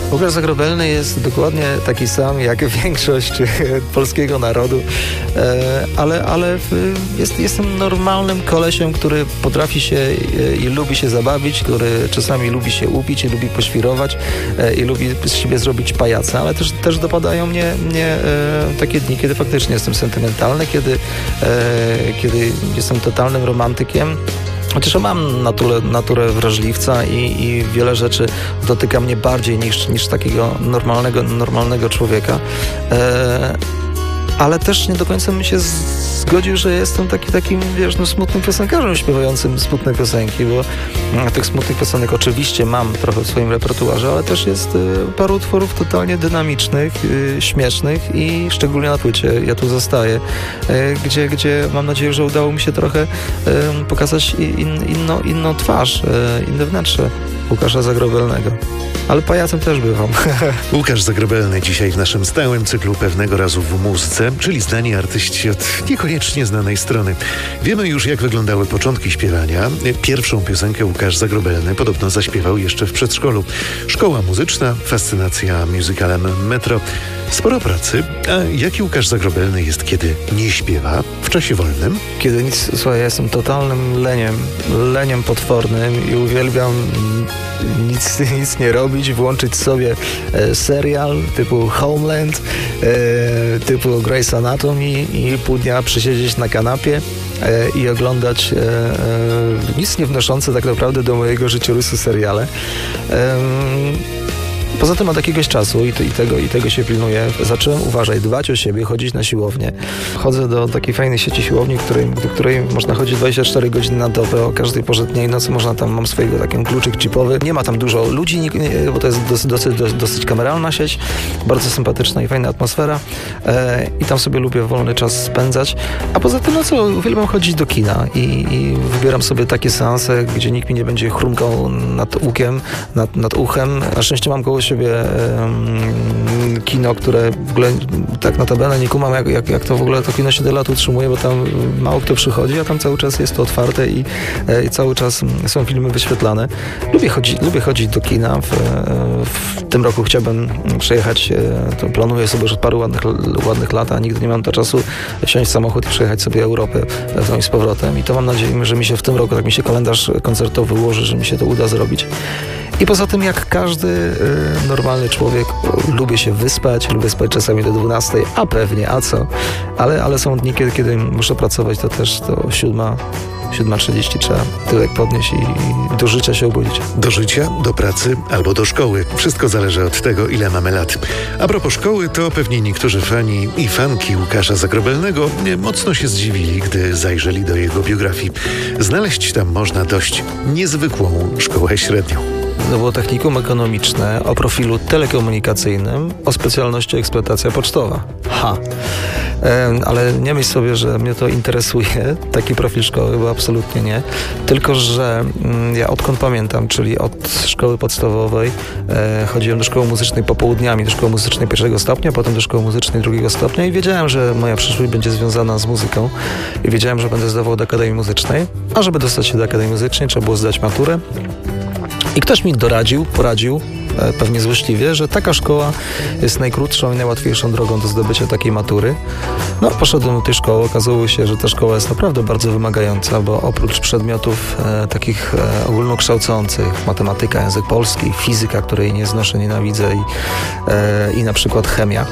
Łukasz Zagrobelny jest dokładnie taki sam jak większość polskiego narodu, ale jestem normalnym kolesiem, który potrafi się i lubi się zabawić, który czasami lubi się upić i lubi poświrować i lubi z siebie zrobić pajaca, ale też dopadają mnie takie dni, kiedy faktycznie jestem sentymentalny, kiedy jestem totalnym romantykiem. Chociaż mam naturę wrażliwca i wiele rzeczy dotyka mnie bardziej niż takiego normalnego człowieka. Ale też nie do końca bym się zgodził, że jestem takim, smutnym piosenkarzem śpiewającym smutne piosenki, bo tych smutnych piosenek oczywiście mam trochę w swoim repertuarze, ale też jest paru utworów totalnie dynamicznych, śmiesznych i szczególnie na płycie Ja tu zostaję, gdzie mam nadzieję, że udało mi się trochę pokazać inną twarz, inne wnętrze Łukasza Zagrobelnego. Ale pajacem też bywam. Łukasz Zagrobelny dzisiaj w naszym stałym cyklu Pewnego razu w muzyce, czyli znani artyści od niekoniecznie znanej strony. Wiemy już, jak wyglądały początki śpiewania. Pierwszą piosenkę Łukasz Zagrobelny podobno zaśpiewał jeszcze w przedszkolu. Szkoła muzyczna, fascynacja musicalem Metro. Sporo pracy. A jaki Łukasz Zagrobelny jest, kiedy nie śpiewa w czasie wolnym? Kiedy nic, słuchaj, ja jestem totalnym leniem potwornym i uwielbiam nic nie robić, włączyć sobie serial typu Homeland, typu Grey's Anatomy i pół dnia przysiedzieć na kanapie i oglądać nic nie wnoszące tak naprawdę do mojego życiorysu seriale. Poza tym od jakiegoś czasu i tego się pilnuję. Zacząłem, dbać o siebie, chodzić na siłownię. Chodzę do takiej fajnej sieci siłowni, do której można chodzić 24 godziny na dobę, o każdej porze dnia i nocy mam swojego taki kluczyk chipowy. Nie ma tam dużo ludzi, bo to jest dosyć kameralna sieć, bardzo sympatyczna i fajna atmosfera i tam sobie lubię wolny czas spędzać. A poza tym, uwielbiam chodzić do kina i wybieram sobie takie seanse, gdzie nikt mi nie będzie chrumkał nad uchem. Na szczęście mam koło siebie kino, które w ogóle tak notabene nie kumam, jak to w ogóle to kino się tyle lat utrzymuje, bo tam mało kto przychodzi, a tam cały czas jest to otwarte i cały czas są filmy wyświetlane. Lubię chodzić do kina. W tym roku chciałbym przejechać, to planuję sobie już od paru ładnych lat, a nigdy nie mam czasu wsiąść w samochód i przejechać sobie Europę z powrotem i to mam nadzieję, że mi się w tym roku, tak mi się kalendarz koncertowy ułoży, że mi się to uda zrobić. I poza tym, jak każdy normalny człowiek, lubię się wyspać, lubię spać czasami do 12, a pewnie, a co? Ale są dni, kiedy muszę pracować, to też to 7:30 trzeba tyłek podnieść i do życia się obudzić. Do życia, do pracy albo do szkoły. Wszystko zależy od tego, ile mamy lat. A propos szkoły, to pewnie niektórzy fani i fanki Łukasza Zagrobelnego mocno się zdziwili, gdy zajrzeli do jego biografii. Znaleźć tam można dość niezwykłą szkołę średnią. To było technikum ekonomiczne o profilu telekomunikacyjnym, o specjalności eksploatacja pocztowa. Ale nie myśl sobie, że mnie to interesuje, taki profil szkoły, bo absolutnie nie. Tylko że ja odkąd pamiętam, czyli od szkoły podstawowej chodziłem do szkoły muzycznej popołudniami, do szkoły muzycznej 1. stopnia, potem do szkoły muzycznej 2. stopnia i wiedziałem, że moja przyszłość będzie związana z muzyką i wiedziałem, że będę zdawał do Akademii Muzycznej, a żeby dostać się do Akademii Muzycznej trzeba było zdać maturę. I ktoś mi poradził, pewnie złośliwie, że taka szkoła jest najkrótszą i najłatwiejszą drogą do zdobycia takiej matury. Poszedłem do tej szkoły, okazało się, że ta szkoła jest naprawdę bardzo wymagająca, bo oprócz przedmiotów takich ogólnokształcących, matematyka, język polski, fizyka, której nie znoszę, nienawidzę i na przykład chemia,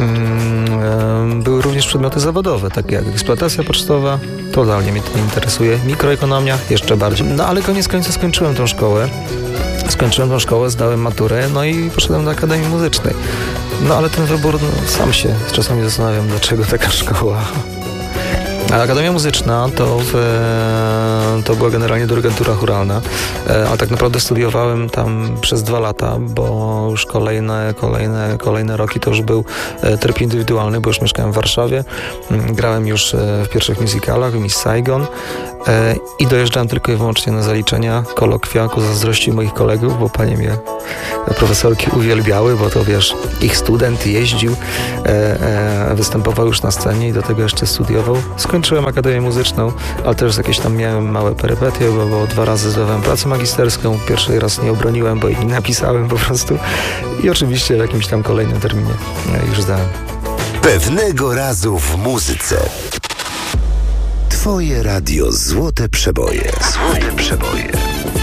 były również przedmioty zawodowe, takie jak eksploatacja pocztowa, totalnie mnie to nie interesuje, mikroekonomia jeszcze bardziej. Ale koniec końców skończyłem tą szkołę, zdałem maturę, i poszedłem do Akademii Muzycznej. Ale ten wybór, sam się czasami zastanawiam, dlaczego taka szkoła. A Akademia Muzyczna to była generalnie dyrygentura chóralna, ale tak naprawdę studiowałem tam przez 2 lata, bo już kolejne roki to już był tryb indywidualny, bo już mieszkałem w Warszawie, grałem już w pierwszych musicalach, w Miss Saigon i dojeżdżałem tylko i wyłącznie na zaliczenia, kolokwia ku zazdrości moich kolegów, bo panie mnie profesorki uwielbiały, bo to wiesz, ich student jeździł, występował już na scenie i do tego jeszcze studiował. Skończyłem Akademię Muzyczną, ale też jakieś tam miałem małe perypetie, bo 2 razy zdawałem pracę magisterską. Pierwszy raz nie obroniłem, bo jej nie napisałem po prostu. I oczywiście w jakimś tam kolejnym terminie już zdałem. Pewnego razu w muzyce. Twoje radio Złote Przeboje. Złote Przeboje.